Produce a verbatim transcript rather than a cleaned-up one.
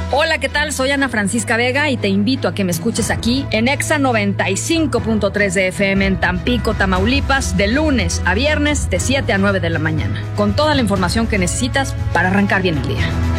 Hola, ¿qué tal? Soy Ana Francisca Vega y te invito a que me escuches aquí en Exa noventa y cinco punto tres de F M en Tampico, Tamaulipas, de lunes a viernes de siete a nueve de la mañana, con toda la información que necesitas para arrancar bien el día.